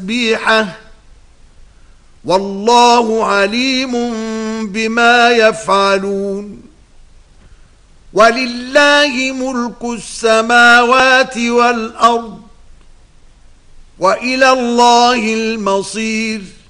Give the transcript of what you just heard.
تسبيحه والله عليم بما يفعلون. ولله ملك السماوات والأرض وإلى الله المصير.